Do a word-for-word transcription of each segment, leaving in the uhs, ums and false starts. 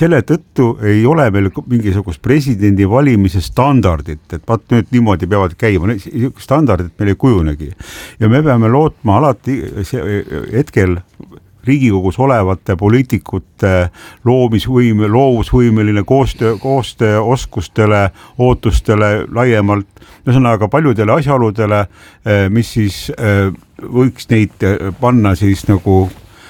selle tõttu ei ole meil mingisugust presidendi valimise standardit, et vaat nüüd niimoodi peavad käima, standardit meil ei kujunegi. Ja me peame lootma alati hetkel Riigikogus olevate poliitikute loomisvõime, loovusvõimeline koostöö, koostöö oskustele, ootustele laiemalt, ühesõnaga paljudele asjaoludele, mis siis võiks neid panna siis nagu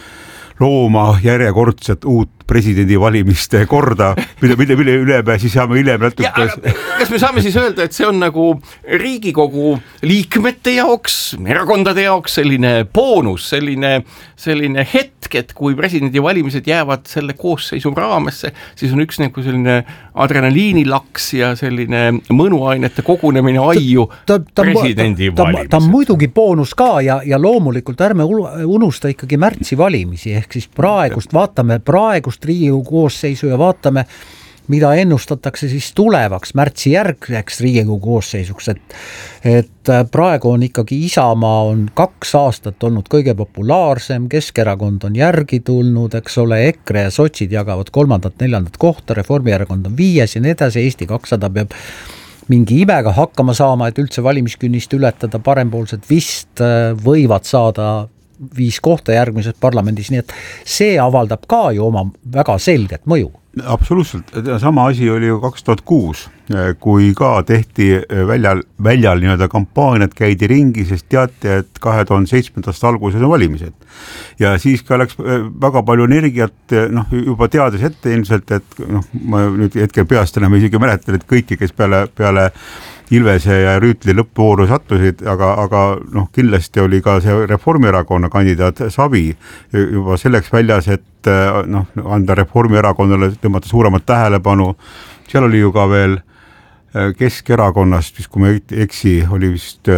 looma järjekordset uut presidendi valimiste korda, mille, mille, mille üle me siis saame hiljem natuke. Kas me saame siis öelda, et see on nagu Riigikogu liikmete jaoks, erakondade jaoks selline boonus, selline, selline hetk, et kui presidendi valimised jäävad selle koosseisu raamesse, siis on üks nagu selline adrenaliinilaks ja selline mõnuainete kogunemine aiu ta, ta, presidendi ta, valimised. Ta on muidugi boonus ka ja, ja loomulikult ärme unusta ikkagi märtsi valimisi, ehk siis praegust, vaatame praegust Riigikogu koosseisu ja vaatame, mida ennustatakse siis tulevaks märtsi järgseks Riigikogu koosseisuks, et, et praegu on ikkagi Isamaa on kaks aastat olnud kõige populaarsem, Keskerakond on järgi tulnud, eks ole, EKRE ja sotsid jagavad kolmandat, neljandat kohta, Reformierakond on viies ja nii edasi, Eesti kakssada peab mingi imega hakkama saama, et üldse valimiskünnist ületada, parempoolsed vist võivad saada viis kohta järgmises parlamendis, nii et see avaldab ka ju oma väga selget mõju. Absoluutselt, sama asi oli ju kaks tuhat kuus, kui ka tehti väljal, väljal nii-öelda kampaaniat käidi ringi, sest teati, et kahe tuhande seitsmendast alguses on valimised. Ja siis ka läks väga palju energiat, noh, juba teades ette ilmselt, et noh, ma nüüd hetkel peast enam isegi mäletan, et kõiki, kes peale, peale Ilvese ja Rüütli lõppvooru sattusid, aga, aga noh, kindlasti oli ka see Reformierakonna kandidaat Savi juba selleks väljas, et noh, anda Reformierakonnale tõmmata suuremat tähelepanu. Seal oli ju ka veel Keskerakonnast, mis kui me eksi, oli vist,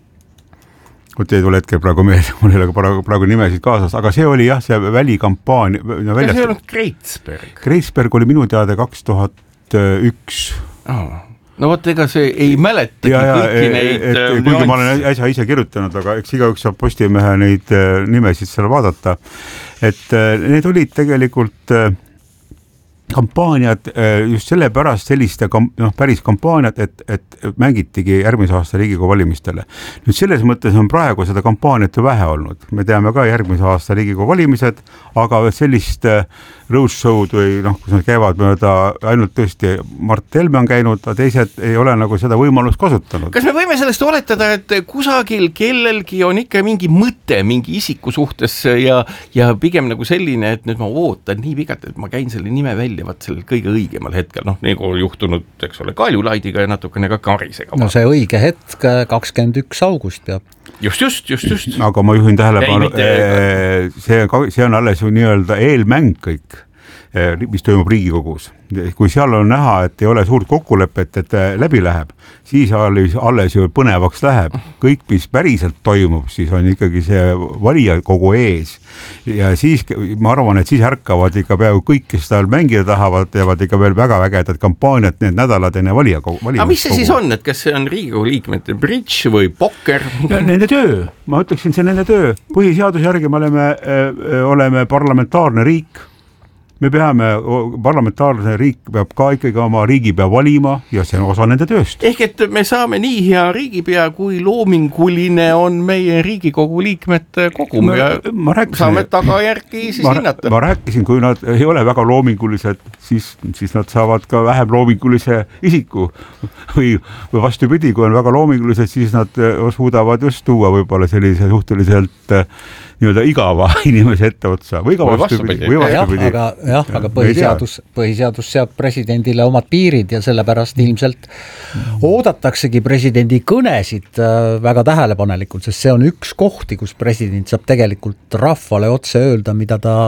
kui ei tule hetkel praegu meelde, mul ei ole praegu, praegu nimesid kaasas, aga see oli jah, see välikampaania. Ja see ei olnud Kreitsberg? Kreitsberg oli minu teada kaks tuhat üks. Oh. No vot, ega see ei mäletagi ja, ja, kõiki neid et, et, kuigi ma olen äsja ise kirjutanud, aga eks igaüks saab Postimehe neid nimesid seal vaadata, et need olid tegelikult kampaaniad just sellepärast selliste noh, päris kampaaniad, et, et mängitigi järgmise aasta Riigikogu valimistele. Nüüd selles mõttes on praegu seda kampaaniat ju vähe olnud. Me teame ka järgmise aasta Riigikogu valimised, aga sellist roadshow'd või noh, kus nad käivad mööda, ainult tõesti Mart Helme on käinud, aga teised ei ole nagu seda võimalust kasutanud. Kas me võime sellest oletada, et kusagil kellelgi on ikka mingi mõte mingi isiku suhtes ja, ja pigem nagu selline, et nüüd ma ootan nii pikalt, et ma käin selle nime välja vaat sellel kõige õigemal hetkel, noh, nagu juhtunud, eks ole, Kaljulaidiga ja natukene ka Karisega. No see õige hetk kakskümmend üks august peab. Just, just, just, just. Aga ma juhin tähelepanu, see, see on alles ju nii-öelda eelmäng kõik, mis toimub Riigikogus. Kui seal on näha, et ei ole suurt kokkulepet, et läbi läheb, siis alles ju põnevaks läheb. Kõik, mis päriselt toimub, siis on ikkagi see valija kogu ees. Ja siis ma arvan, et siis ärkavad ikka peaaegu kõik, kes seal mängida tahavad, teevad ikka veel väga vägedad kampaaniat need nädalad enne valija kogu. Aga mis see siis on, et kas see on Riigikogu liikmete bridž või pokker? Nende töö, ma ütleksin, see nende töö. Põhiseaduse järgi me oleme, oleme parlamentaarne riik. Me peame, parlamentaarne riik peab ka ikkagi oma riigipea valima ja see on osa nende tööst. Ehk et me saame nii hea riigipea, kui loominguline on meie Riigikogu liikmete kogum ja ma rääkisin, saame tagajärgi siis ma, hinnata. Ma rääkisin, kui nad ei ole väga loomingulised, siis, siis nad saavad ka vähem loomingulise isiku või, või vastupidi, kui on väga loomingulised, siis nad suudavad just tuua võib-olla sellise suhteliselt nii-öelda igava inimese ette otsa või ka või vastupidi. Või vastupidi. Ja, aga, jah, aga põhiseadus, põhiseadus seab presidendile omad piirid ja sellepärast ilmselt oodataksegi presidendi kõnesid väga tähelepanelikult, sest see on üks kohti, kus president saab tegelikult rahvale otse öelda, mida ta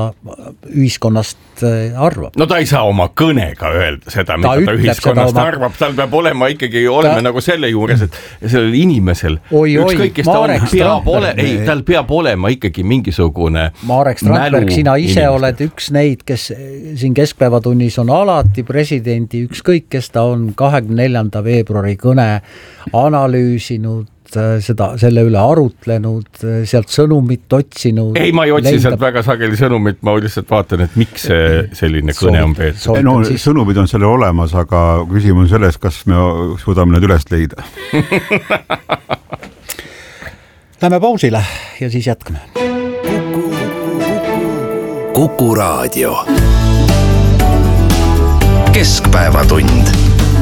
ühiskonnast arvab. No ta ei saa oma kõnega öelda seda, mida ta, ta ühiskonnast oma... arvab, tal peab olema ikkagi olema ta... nagu selle juures, et sellel inimesel oi, ükskõik, kes ta on, peab ole... ei, tal peab olema ikkagi mingisugune Marek Strandberg, sina ise inimeste. Oled üks neid, kes siin keskpäevatunnis on alati presidendi, ükskõik kes ta on kahekümne neljanda veebruari kõne analüüsinud, seda, selle üle arutlenud, sealt sõnumit otsinud. Ei, ma ei otsi leida... sealt väga sageli sõnumit, ma lihtsalt vaatan, et miks see selline kõne on peetud. No siis... sõnumid on selle olemas, aga küsimus on selles, kas me suudame need üles leida. Lähme pausile ja siis jätkame. Kuku Raadio. Keskpäevatund.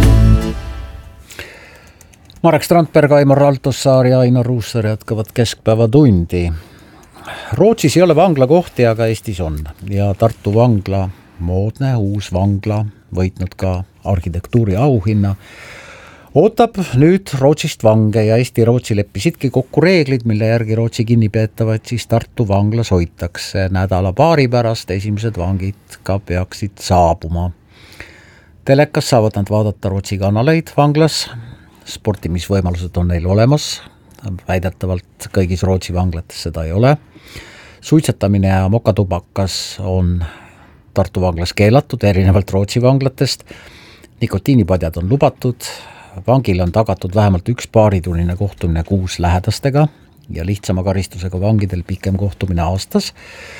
Marek Strandberg, Aimar Altussaar ja Ainar Ruussaar jätkavad Keskpäevatundi. Rootsis ei ole vanglakohti, aga Eestis on. Ja Tartu vangla, moodne uus vangla, võitnud ka arhitektuuri auhinna, ootab nüüd Rootsist vange ja Eesti-Rootsi leppisidki kokku reeglid, mille järgi Rootsi kinnipeetavad siis Tartu vanglas hoitakse. Nädala paari pärast esimesed vangid ka peaksid saabuma. Telekas saavad nad vaadata Rootsi kanaleid vanglas, sportimisvõimalused on neil olemas, väidetavalt kõigis Rootsi vanglates seda ei ole. Suitsetamine ja mokatubakas on Tartu vanglas keelatud, erinevalt Rootsi vanglatest. Nikotiinipadjad on lubatud, vangil on tagatud vähemalt üks paaritunnine kohtumine kuus lähedastega ja lihtsama karistusega vangidel pikem kohtumine aastas.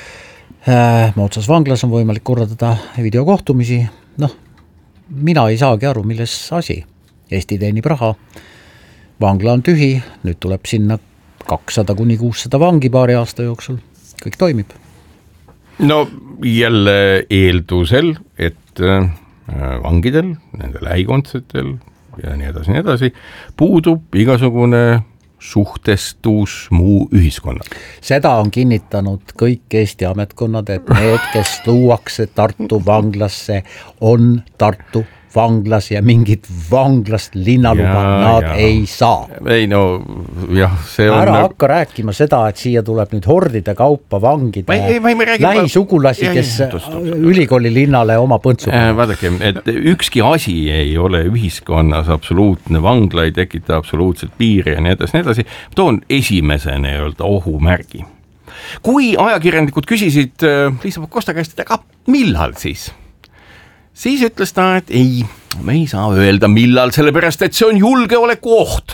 Mootsas vanglas on võimalik korraldada videokohtumisi. Noh, mina ei saagi aru, milles asi. Eesti teenib raha, vangla on tühi, nüüd tuleb sinna kakssada kuni kuussada vangi paari aasta jooksul, kõik toimib. No jälle eeldusel, et vangidel, nende lähikondsetel ja nii edasi, nii edasi, puudub igasugune suhtestus muu ühiskonnad. Seda on kinnitanud kõik Eesti ametkonnad, et need, kes tuuakse Tartu vanglasse, on Tartu vanglas ja mingit vanglast linnaluba ja, nad ja. ei saa. Ei no, jah, see on... Ära hakka rääkima seda, et siia tuleb nüüd hordide kaupa vangide ma ei, ma ei räägi, lähisugulasi, ja, kes ja, tost, tost. ülikooli linnale oma põntsu. Äh, vaadake, et ükski asi ei ole ühiskonnas absoluutne, vangla ei tekita absoluutselt piiri ja nii edasi, nii edasi. Toon esimese nii-öelda ohumärgi. Kui ajakirjanikud küsisid Liisa Pakosta käest, et aga millal siis? Siis ütles ta, et ei, me ei saa öelda millal, sellepärast, et see on julgeoleku oht.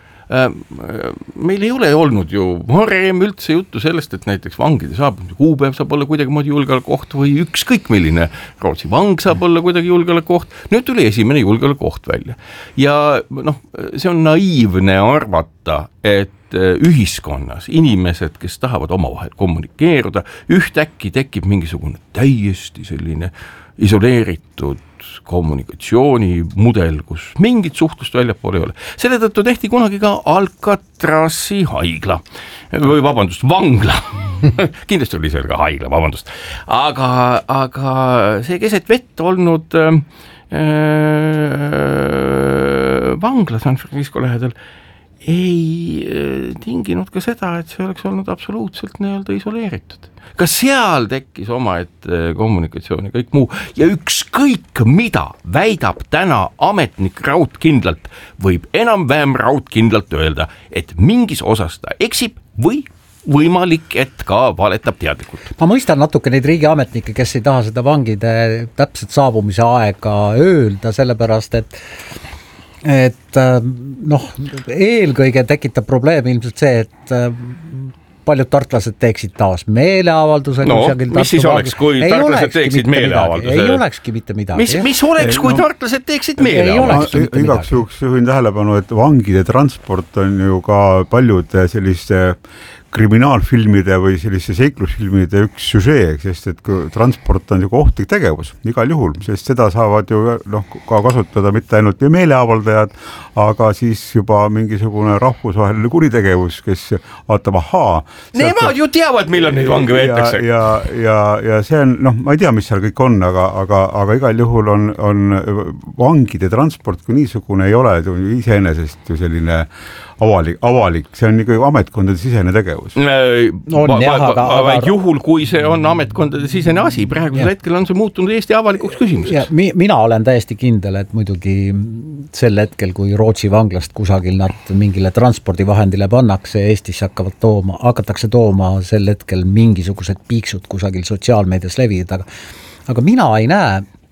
Meil ei ole olnud ju varem üldse juttu sellest, et näiteks vangide saabumine kuupäev saab olla kuidagi moodi julgeoleku oht või ükskõik milline Rootsi vang saab olla kuidagi julgeoleku oht. Nüüd tuli esimene julgeoleku oht välja. Ja noh, see on naiivne arvata, et ühiskonnas inimesed, kes tahavad omavahel kommunikeeruda, ühtäkki tekib mingisugune täiesti selline isoleeritud kommunikatsioonimudel, kus mingit suhtlust väljapoole ei ole. Selle tõttu tehti kunagi ka Alcatrazi haigla või vabandust, vangla. Kindlasti oli seal ka haigla, vabandust. Aga, aga see keset vett olnud äh, vangla San Francisco lähedal ei tinginud ka seda, et see oleks olnud absoluutselt nii-öelda isoleeritud. Ka seal tekkis omaette kommunikatsiooni, kõik muu ja ükskõik mida väidab täna ametnik raudkindlalt, võib enam-vähem raudkindlalt öelda, et mingis osas ta eksib või võimalik, et ka valetab teadlikult. Ma mõistan natuke neid riigiametnikke, kes ei taha seda vangide täpselt saabumise aega öelda, sellepärast, et et noh, eelkõige tekitab probleemi ilmselt see, et paljud tartlased teeksid taas meeleavalduse. No, mis siis oleks, kui tartlased teeksid meeleavalduse? Ei olekski mitte midagi. Mis, mis oleks, kui no, tartlased teeksid meeleavalduse? Igaks juhuks juhin tähelepanu, et vangide transport on ju ka paljude selliste kriminaalfilmide või selliste seiklusfilmide üks süžee, sest et transport on ju ohtlik tegevus igal juhul, sest seda saavad ju noh, ka kasutada mitte ainult meeleavaldajad, aga siis juba mingisugune rahvusvaheline kuritegevus, kes vaatab, ahaa. Nemad ju teavad, millal neid vange veetakse. Ja, ja, ja, ja see on, noh, ma ei tea, mis seal kõik on, aga, aga, aga igal juhul on, on vangide transport kui niisugune ei ole iseenesest ju selline avalik, avalik, see on nagu ametkondade sisene tegevus. On, va, jah, aga, aga juhul, kui see on ametkondade sisene asi, praegusel ja. hetkel on see muutunud Eesti avalikuks küsimuseks. Mi, mina olen täiesti kindel, et muidugi sel hetkel, kui Rootsi vanglast kusagil nad mingile transpordivahendile pannakse, Eestis hakkavad tooma, hakatakse tooma sel hetkel mingisugused piiksud kusagil sotsiaalmeedias levivad, aga, aga mina ei näe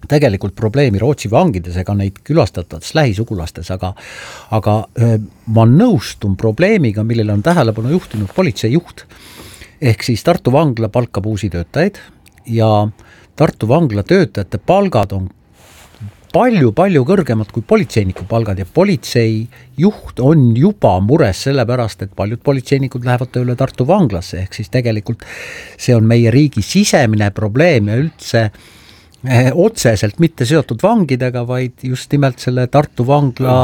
tegelikult probleemi Rootsi vangides ega neid külastatavates lähisugulastes, aga aga ma nõustun probleemiga, millele on tähelepanu juhtinud politseijuht. Ehk siis Tartu vangla palkab uusi töötajaid ja Tartu vangla töötajate palgad on palju-palju kõrgemad kui politseiniku palgad ja politseijuht on juba mures sellepärast, et paljud politseinikud lähevad tööle Tartu vanglasse, ehk siis tegelikult see on meie riigi sisemine probleem ja üldse eh, otseselt mitte seotud vangidega, vaid just nimelt selle Tartu vangla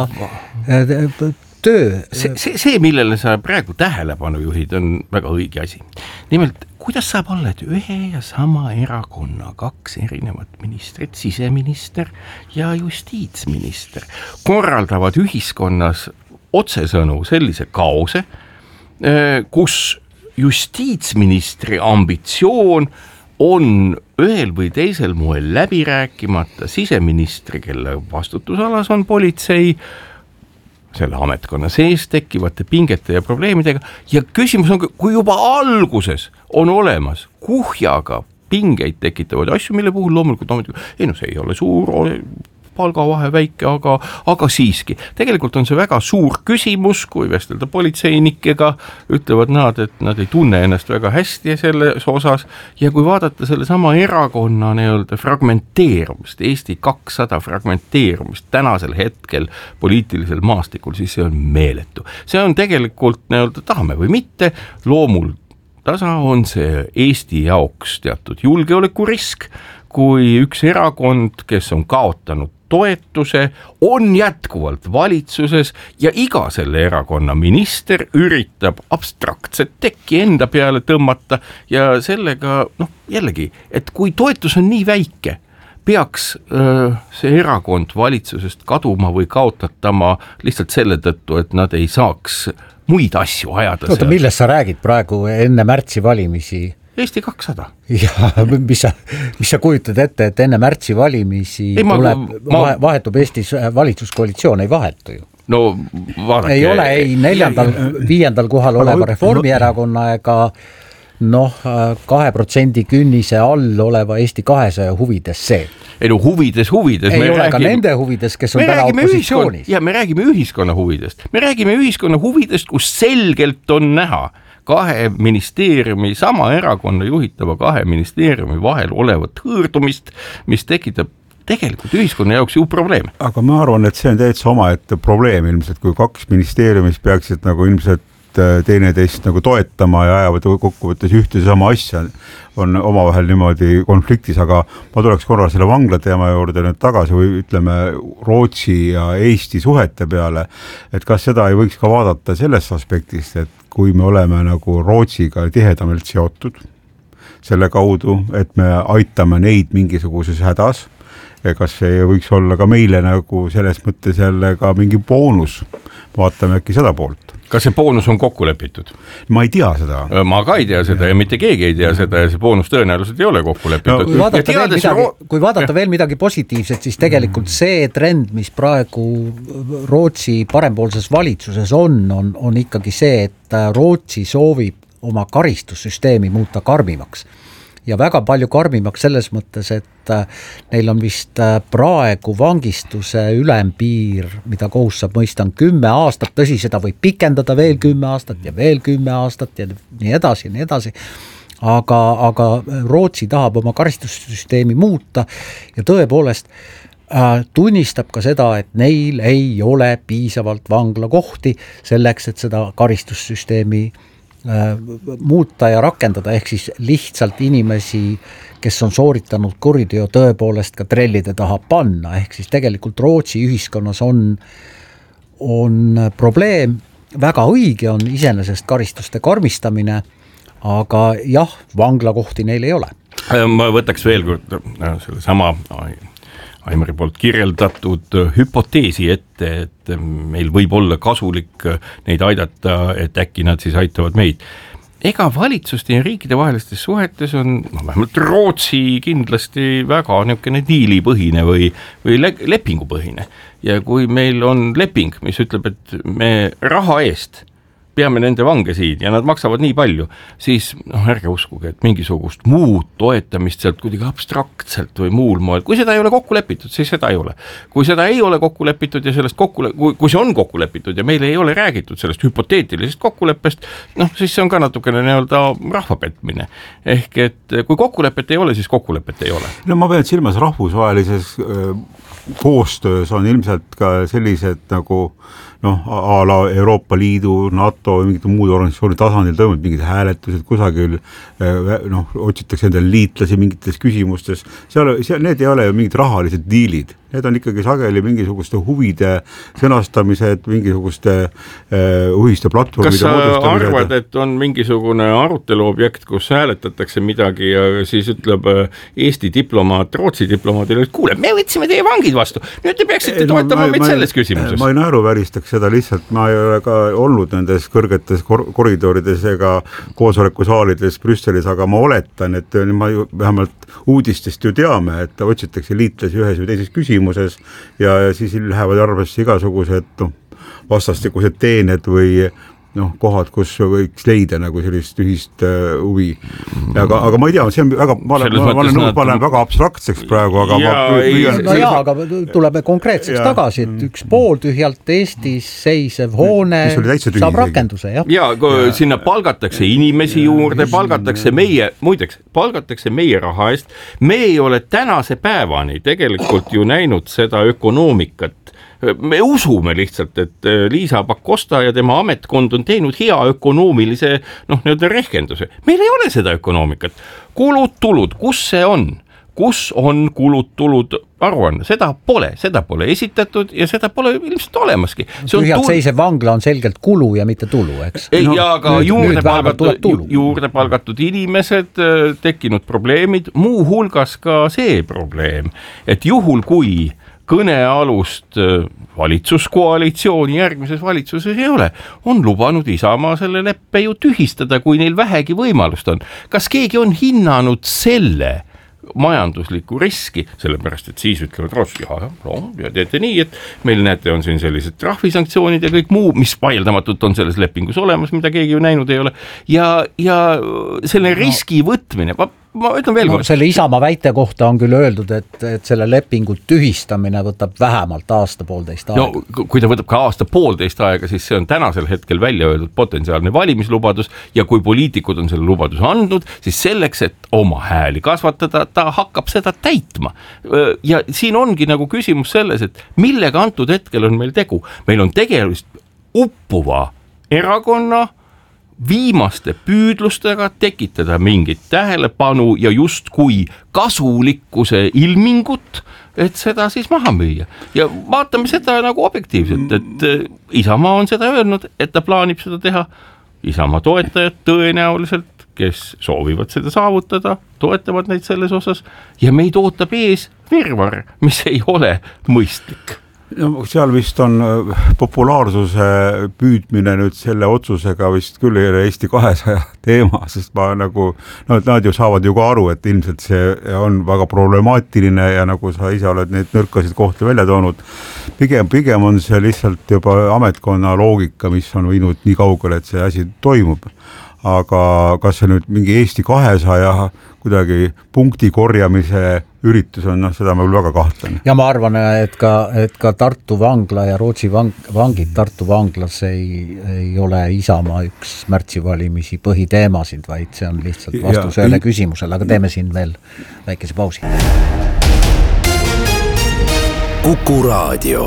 eh, töö. See, see, see, millele sa praegu tähelepanu juhid, on väga õige asi. Nimelt, kuidas saab olla, et ühe ja sama erakonna kaks erinevat ministrit, siseminister ja justiitsminister, korraldavad ühiskonnas otsesõnu sellise kaose, kus justiitsministri ambitsioon on ühel või teisel moel läbi rääkimata siseministri, kelle vastutusalas on politsei, selle ametkonna sees tekkivate pingete ja probleemidega ja küsimus on, kui juba alguses on olemas kuhjaga pingeid tekitavad asju, mille puhul loomulikult ametnikud, ei no see ei ole suur palgavahe väike, aga, aga siiski. Tegelikult on see väga suur küsimus, kui vestelda politseinikega, ütlevad nad, et nad ei tunne ennast väga hästi selles osas ja kui vaadata selle sama erakonna nii-öelda fragmenteerumist, Eesti kakssada fragmenteerumist tänasel hetkel poliitilisel maastikul, siis see on meeletu. See on tegelikult nii-öelda tahame või mitte, loomul tasa on see Eesti jaoks teatud julgeolekurisk, kui üks erakond, kes on kaotanud toetuse, on jätkuvalt valitsuses ja iga selle erakonna minister üritab abstraktset tekki enda peale tõmmata ja sellega, noh jällegi, et kui toetus on nii väike, peaks öö, see erakond valitsusest kaduma või kaotatama lihtsalt selle tõttu, et nad ei saaks muid asju ajada. Oota, millest sa räägid praegu enne märtsi valimisi? Eesti kakssada. Ja mis sa, mis sa kujutad ette, et enne märtsi valimisi ei, ma, tuleb, ma, vahetub Eestis valitsuskoalitsioon, ei vahetu ju. No vaadake. Ei ole ei neljandal, viiendal kohal oleva Reformierakonna ega noh, kahe protsendi künnise all oleva Eesti kahesaja huvides see. Ei no huvides, huvides. Ei ole räägime, ka nende huvides, kes on täna opositsioonis. Ja me räägime ühiskonna huvidest. Me räägime ühiskonna huvidest, kus selgelt on näha kahe ministeeriumi, sama erakonna juhitava kahe ministeeriumi vahel olevat hõõrdumist, mis tekitab tegelikult ühiskonna jaoks ju probleeme. Aga ma arvan, et see on täitsa omaette probleem ilmselt, kui kaks ministeeriumis peaksid nagu ilmselt teineteist nagu toetama ja ajavad kokkuvõttes ühte sama asja, on omavahel niimoodi konfliktis, aga ma tuleks korra selle vangla teema juurde nüüd tagasi või ütleme Rootsi ja Eesti suhete peale, et kas seda ei võiks ka vaadata sellest aspektist, et kui me oleme nagu Rootsiga tihedamalt seotud selle kaudu, et me aitame neid mingisuguses hädas, kas see võiks olla ka meile nagu selles mõttes jälle ka mingi boonus, vaatame äkki seda poolt. Kas see boonus on kokku lepitud? Ma ei tea seda. Ma ka ei tea seda ja mitte keegi ei tea seda ja see boonus tõenäoliselt ei ole kokku lepitud. No, kui, vaadata veel midagi, kui vaadata veel midagi positiivset, siis tegelikult see trend, mis praegu Rootsi parempoolses valitsuses on, on, on ikkagi see, et Rootsi soovib oma karistussüsteemi muuta karmimaks. Ja väga palju karmimaks selles mõttes, et neil on vist praegu vangistuse ülempiir, mida kohus saab mõista on kümme aastat, tõsi, seda võib pikendada veel kümme aastat ja veel kümme aastat ja nii edasi ja nii edasi. Aga, aga Rootsi tahab oma karistussüsteemi muuta ja tõepoolest äh, tunnistab ka seda, et neil ei ole piisavalt vanglakohti selleks, et seda karistussüsteemi muuta ja rakendada, ehk siis lihtsalt inimesi, kes on sooritanud kuriteo tõepoolest ka trellide taha panna, ehk siis tegelikult Rootsi ühiskonnas on, on probleem, väga õige on iseenesest karistuste karmistamine, aga jah, vanglakohti neil ei ole. Ma võtaks veel kord selle sama Aimari poolt kirjeldatud hüpoteesi ette, et meil võib olla kasulik neid aidata, et äkki nad siis aitavad meid. Ega valitsuste ja riikide vahelistes suhetes on, no vähemalt Rootsi kindlasti väga niisugune diilipõhine või, või le- lepingupõhine. Ja kui meil on leping, mis ütleb, et me raha eest peame nende vange siin ja nad maksavad nii palju, siis noh, ärge uskuge, et mingisugust muud toetamist sealt kuidagi abstraktselt või muul moel, kui seda ei ole kokku lepitud, siis seda ei ole. Kui seda ei ole kokku lepitud ja sellest kokku, kui, kui see on kokku lepitud ja meile ei ole räägitud sellest hüpoteetilisest kokkuleppest, noh, siis see on ka natukene nii-öelda rahvapetmine. Ehk et kui kokkulepet ei ole, siis kokkulepet ei ole. No ma pean silmas rahvusvahelises koostöös on ilmselt ka sellised nagu noh, a la Euroopa Liidu, NATO ja mingite muud organisatsiooni tasandil toimunud mingid hääletused kusagil, noh, otsitakse endale liitlasi mingites küsimustes, seal, seal need ei ole ju mingid rahalised diilid, need on ikkagi sageli mingisuguste huvide sõnastamised, mingisuguste uh, uhiste platvormide kas sa arvad, et on mingisugune arutelu objekt, kus hääletatakse midagi ja siis ütleb Eesti diplomaat, Rootsi diplomaadile, et kuule, me võtsime teie vangid vastu, nüüd te peaksite no, toetama meid selles küsimuses. Ma ei naeruväristaks seda lihtsalt, ma ei ole ka olnud nendes kõrgetes kor koridorides ega koosolekusaalides Brüsselis, aga ma oletan, et ma ju vähemalt uudistest ju teame, et otsitakse liitlasi ühes või teises küsimuses ja, ja siis lähevad arvesse igasugused no, vastastikused teened või noh, kohad, kus võiks leida nagu sellist ühist uh, huvi. Aga, aga ma ei tea, see on väga, ma olen, ma olen nõus, ma olen väga abstraktseks praegu, aga ja, ma püüan... No jaa, aga tuleme konkreetseks ja. tagasi, et üks pool tühjalt Eestis seisev hoone saab rakenduse, jah. Ja, ja sinna palgatakse inimesi juurde, palgatakse meie, muideks, palgatakse meie raha eest. Me ei ole tänase päevani tegelikult ju näinud seda ökonoomikat. Me usume lihtsalt, et Liisa Pakosta ja tema ametkond on teinud hea ökonoomilise noh, nii-öelda rehkenduse. Meil ei ole seda ökonoomikat. Kulud, tulud, kus see on? Kus on kulud, tulud aruanne? Seda pole, seda pole esitatud ja seda pole ilmselt olemaski. Tühjalt seisev vangla on selgelt kulu ja mitte tulu, eks? Ei, no, ja aga nüüd, juurde, nüüd palgatud, ju, juurde palgatud inimesed, tekkinud probleemid, muu hulgas ka see probleem, et juhul kui kõnealust valitsuskoalitsiooni järgmises valitsuses ei ole, on lubanud Isamaa selle leppe ju tühistada, kui neil vähegi võimalust on. Kas keegi on hinnanud selle majanduslikku riski, sellepärast, et siis ütlevad Rootsi, jah, no, ja teete nii, et meil näete, on siin sellised trahvisanktsioonid ja kõik muu, mis vaieldamatult on selles lepingus olemas, mida keegi ju näinud ei ole, ja, ja selle riski võtmine, ma, ma ütlen veel no, kord. Selle Isamaa väite kohta on küll öeldud, et, et selle lepingu tühistamine võtab vähemalt aasta poolteist aega. No, kui ta võtab ka aasta poolteist aega, siis see on tänasel hetkel välja öeldud potentsiaalne valimislubadus ja kui poliitikud on selle lubaduse andnud, siis selleks, et oma hääli kasvatada, ta hakkab seda täitma. Ja siin ongi nagu küsimus selles, et millega antud hetkel on meil tegu. Meil on tegelust uppuva erakonna viimaste püüdlustega tekitada mingit tähelepanu ja justkui kasulikkuse ilmingut, et seda siis maha müüa. Ja vaatame seda nagu objektiivselt, et Isamaa on seda öelnud, et ta plaanib seda teha. Isamaa toetajad tõenäoliselt, kes soovivad seda saavutada, toetavad neid selles osas ja meid ootab ees virvar, mis ei ole mõistlik. No, seal vist on populaarsuse püüdmine nüüd selle otsusega vist küll ei ole Eesti kahesaja teema, sest ma nagu, no nad ju saavad ju ka aru, et ilmselt see on väga problemaatiline ja nagu sa ise oled neid nõrkasid kohti välja toonud, pigem, pigem on see lihtsalt juba ametkonna loogika, mis on viinud nii kaugele, et see asi toimub. Aga kas see nüüd mingi Eesti kahesaja kuidagi punkti korjamise üritus on, noh, seda ma küll väga kahtlen. Ja ma arvan, et ka, et ka Tartu vangla ja Rootsi vang, vangid Tartu vanglas ei, ei ole Isamaa üks märtsi valimisi põhiteemasid, vaid see on lihtsalt vastus ühele küsimusele, aga teeme siin veel väikese pausi. Kuku Raadio.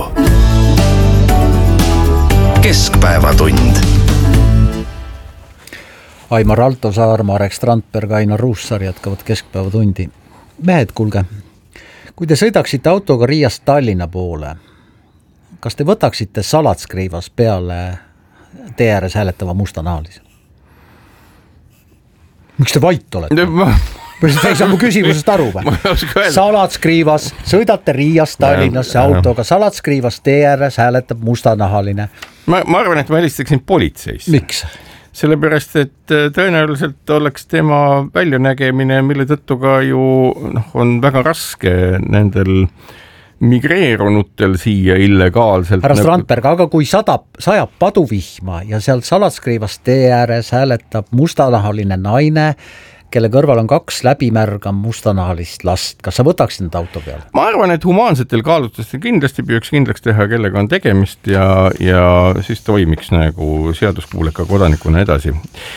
Keskpäevatund. Aimar Alto Saar, Marek Strandberg, Ainar Ruussaar jätkavad Keskpäevatundi. Mehed, kuulge, kui te sõidaksite autoga Riiast Tallinna poole, kas te võtaksite salatskriivas peale tee ääres hääletava mustanaalise? Miks te vait olete? Ma... Te ei saa mu küsimusest aru või? Salatskriivas, sõidate Riiast Tallinnasse autoga, salatskriivas tee ääres hääletab mustanahaline. Ma, ma arvan, et ma helistaksin politseis. Miks? Sellepärast, et tõenäoliselt oleks tema väljanägemine, mille tõttu ka ju noh, on väga raske nendel migreerunutel siia illegaalselt. Härra Strandberg, aga kui sadab, sajab paduvihma ja sealt Salatskrivast tee ääres hääletab mustanahaline naine, kelle kõrval on kaks läbimärga mustanahalist last, kas sa võtaksid need auto peale? Ma arvan, et humaansetel kaalutlustel kindlasti püüaks kindlaks teha, kellega on tegemist ja, ja siis toimiks nagu seaduskuuleka kodanikuna edasi.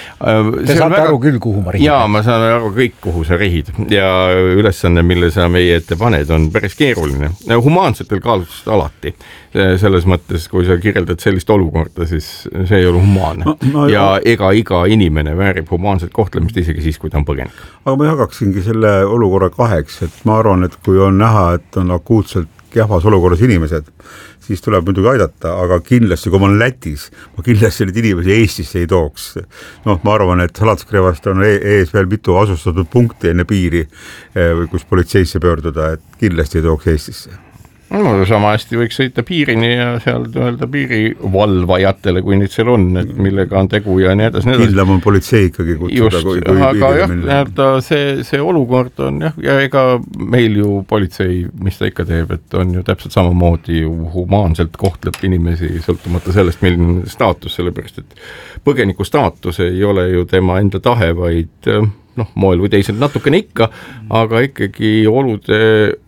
Te saate väga... aru küll, kuhu ma rihid. Jaa, ma saan aru kõik, kuhu sa rihid ja ülesanne, mille sa meie ette paned, on päris keeruline. Humaansetel kaalutlustel alati. Selles mõttes, kui sa kirjeldad sellist olukorda, siis see ei ole humaanne. No, no, ja ega iga inimene väärib humaanset kohtlemist isegi siis, kui ta on põgenik. Aga ma jagaksingi selle olukorra kaheks, et ma arvan, et kui on näha, et on akuutselt kehvas olukorras inimesed, siis tuleb muidugi aidata, aga kindlasti, kui ma olen Lätis, ma kindlasti neid inimesi Eestisse ei tooks. Noh, ma arvan, et Salatskrivast on ees veel mitu asustatud punkti enne piiri, kus politseisse pöörduda, et kindlasti ei tooks Eestisse. No, sama hästi võiks sõita piirini ja seal öelda piirivalvajatele, kui neid seal on, et millega on tegu ja nii edasi. Kindlam on politsei ikkagi kutsuda. Just, kui, kui aga jah, see, see olukord on jah, ja ega meil ju politsei, mis ta ikka teeb, et on ju täpselt samamoodi ju humaanselt kohtleb inimesi sõltumata sellest, milline staatus, sellepärast, et põgeniku staatus ei ole ju tema enda tahe, vaid noh, moel või teisel natukene ikka, aga ikkagi olude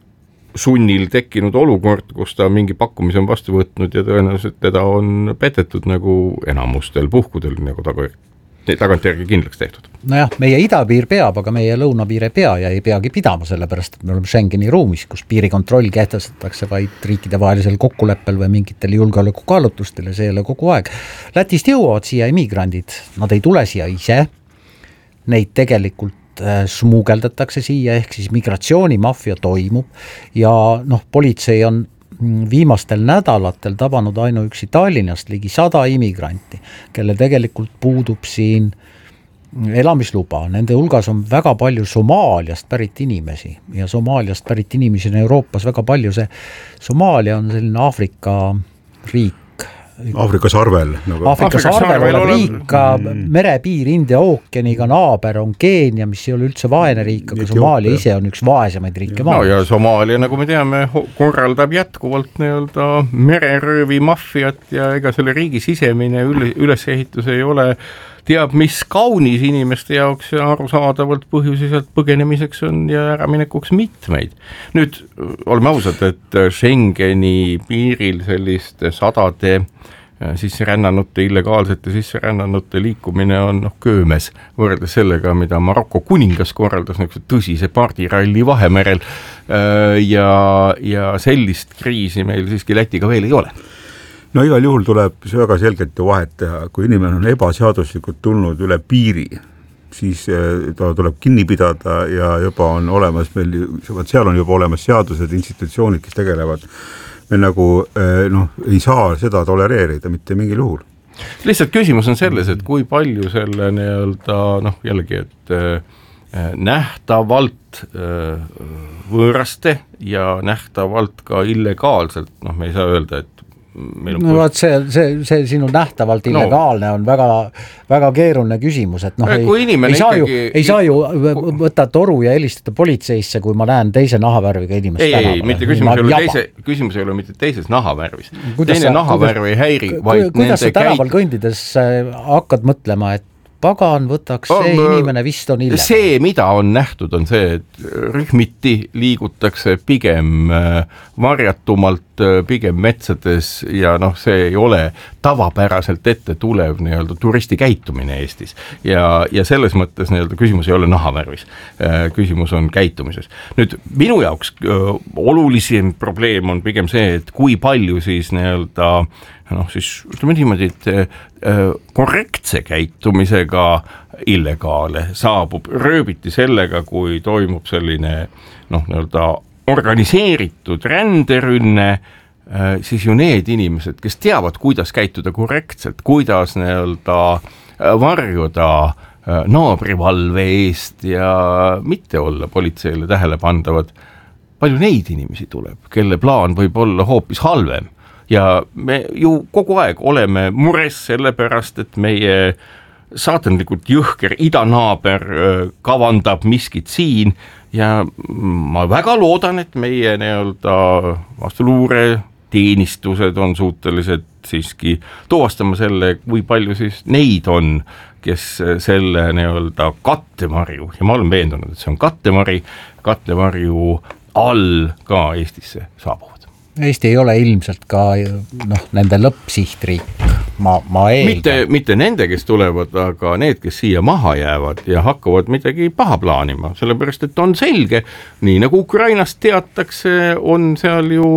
sunnil tekkinud olukord, kus ta mingi pakkumise on vastu võtnud ja tõenäoliselt teda on petetud nagu enamustel puhkudel nagu taga, tagantjärgi kindlaks tehtud. Nojah, meie idapiir peab, aga meie lõunapiir ei pea ja ei peagi pidama, sellepärast, et me oleme Schengeni ruumis, kus piirikontroll kehtestatakse vaid riikide vahelisel kokkuleppel või mingitel julgeolekukaalutlustel ja see ei ole kogu aeg. Lätist jõuavad siia immigrandid, nad ei tule siia ise, neid tegelikult smuugeldatakse siia, ehk siis migratsioonimafia toimub ja noh, politsei on viimastel nädalatel tabanud ainuüksi Tallinnast ligi sada immigranti, kelle tegelikult puudub siin elamisluba. Nende hulgas on väga palju Somaaliast pärit inimesi ja Somaaliast pärit inimesi on Euroopas väga palju. See Somaalia on selline Aafrika riik, Aafrika sarvel. Nagu. Aafrika sarvel olev riik, mm. merepiir India ookeaniga, naaber on Keenia, mis ei ole üldse vaene riik, aga Somaalia ise on üks vaesemaid riike maailmas. No ja Somaalia, nagu me teame, korraldab jätkuvalt nii-öelda mereröövi mafiat ja ega selle riigi sisemine ülesehitus ei ole teab, mis kaunis inimeste jaoks ja arusaadavalt põhjusi sealt põgenemiseks on ja äraminekuks mitmeid. Nüüd oleme ausad, et Schengeni piiril selliste sadade sisserännanute, illegaalsete sisserännanute liikumine on noh, köömes võrreldes sellega, mida Marokko kuningas korraldas nagu tõsise pardiralli Vahemerel ja, ja sellist kriisi meil siiski Lätiga veel ei ole. No igal juhul tuleb see väga selgelt ju vahet teha, kui inimene on ebaseaduslikult tulnud üle piiri, siis ta tuleb kinni pidada ja juba on olemas meil, seal on juba olemas seadused, institutsioonid, kes tegelevad. Me nagu noh, ei saa seda tolereerida mitte mingil juhul. Lihtsalt küsimus on selles, et kui palju selle nii-öelda, noh jällegi, et nähtavalt võõraste ja nähtavalt ka illegaalselt, noh me ei saa öelda, et no vaat see, see, see sinu nähtavalt illegaalne no. on väga, väga keeruline küsimus, et noh, ei, ei, saa ju, ei saa ju võtta toru ja helistada politseisse, kui ma näen teise nahavärviga inimest ei, tänaval. Ei, mitte küsimus ei, ole teise, küsimus ei ole mitte teises nahavärvis. Teine sa, nahavärv ei häiri, vaid kuidas sa tänaval käit... kõndides hakkad mõtlema, et pagan võtaks, see on, inimene vist on illegaalne. See, mida on nähtud, on see, et rühmiti liigutakse pigem varjatumalt, pigem metsades ja noh, see ei ole tavapäraselt ette tulev nii-öelda turisti käitumine Eestis. Ja, ja selles mõttes nii-öelda küsimus ei ole nahavärvis, küsimus on käitumises. Nüüd minu jaoks öö, olulisim probleem on pigem see, et kui palju siis nii-öelda noh, siis ütleme niimoodi, et korrektse käitumisega illegaale saabub rööbiti sellega, kui toimub selline noh, nii-öelda organiseeritud ränderünne, siis ju need inimesed, kes teavad, kuidas käituda korrektselt, kuidas nii-öelda varjuda naabrivalve eest ja mitte olla politseile tähelepandavad, palju neid inimesi tuleb, kelle plaan võib olla hoopis halvem. Ja me ju kogu aeg oleme mures selle pärast, et meie saatanlikult jõhker idanaaber kavandab miskit siin ja ma väga loodan, et meie nii-öelda vastuluure teenistused on suutelised siiski tuvastama selle, kui palju siis neid on, kes selle nii-öelda kattemarju, ja ma olen veendunud, et see on kattemari, kattemarju all ka Eestisse saabuvad. Eesti ei ole ilmselt ka noh, nende lõppsihtriik, ma, ma eeldan. Mitte, mitte nende, kes tulevad, aga need, kes siia maha jäävad ja hakkavad midagi paha plaanima, sellepärast, et on selge, nii nagu Ukrainast teatakse, on seal ju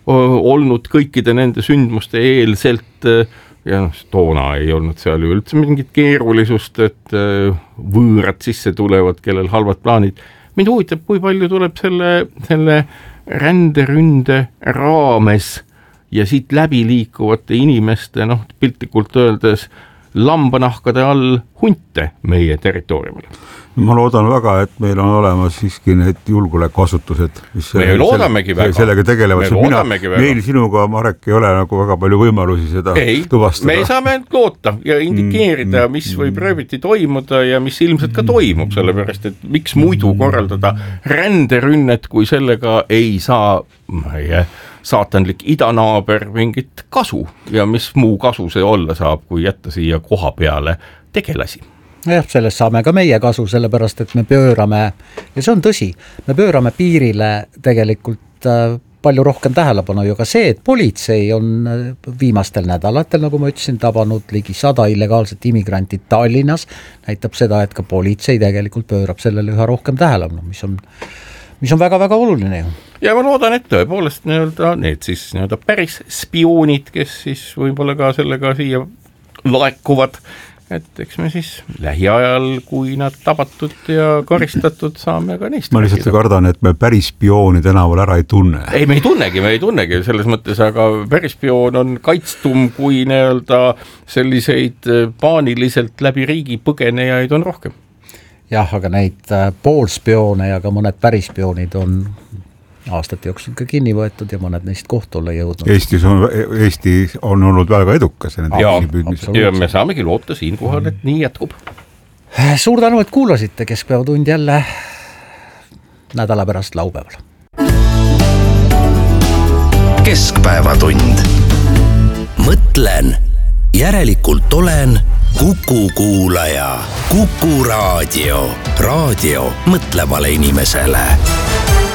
olnud kõikide nende sündmuste eelselt ja noh, toona ei olnud seal ju üldse mingit keerulisust, et võõrad sisse tulevad, kellel halvad plaanid. Mind huvitab, kui palju tuleb selle, selle ränderünde raames ja siit läbi liikuvate inimeste, noh, piltlikult öeldes lambanahkade all hunte meie territooriumile. Ma loodan väga, et meil on olemas siiski need julgeolekuasutused, mis me selle, loodamegi väga. Sellega tegelevad. Mina, meil sinuga, Marek, ei ole nagu väga palju võimalusi seda ei, tuvastada. Me saame loota ja indikeerida, mm, mis võib rööviti toimuda ja mis ilmselt ka toimub, sellepärast, et miks muidu korraldada ränderünnet, kui sellega ei saa meie saatanlik idanaaber mingit kasu ja mis muu kasu see olla saab, kui jätta siia koha peale tegelasi. Jah, sellest saame ka meie kasu, sellepärast, et me pöörame, ja see on tõsi, me pöörame piirile tegelikult palju rohkem tähelepanu ju ka see, et politsei on viimastel nädalatel, nagu ma ütlesin, tabanud ligi sada illegaalset immigranti Tallinnas, näitab seda, et ka politsei tegelikult pöörab sellele üha rohkem tähelepanu, mis on, mis on väga-väga oluline ju. Ja ma loodan, et tõepoolest nii-öelda, need siis nii-öelda päris spioonid, kes siis võib-olla ka sellega siia laekuvad, et eks me siis lähiajal, kui nad tabatud ja karistatud, saame ka neist. Ma lihtsalt kardan, et me päris spiooni tänaval ära ei tunne. Ei, me ei tunnegi, me ei tunnegi selles mõttes, aga päris spioon on kaitstum, kui nii-öelda selliseid paaniliselt läbi riigi põgenejaid on rohkem. Jah, aga neid poolspioone ja ka mõned päris spioonid on aastate jooksul ka kinni võetud ja mõned neist kohtule jõudnud. Eestis on, Eesti on olnud väga edukas. Ja, ja me saamegi loota siin kohal, et nii jätkub. Suur tänu, et kuulasite Keskpäevatund jälle nädala pärast laupäeval. Keskpäevatund. Mõtlen, järelikult olen Kuku kuulaja. Kuku raadio. Raadio mõtlevale inimesele.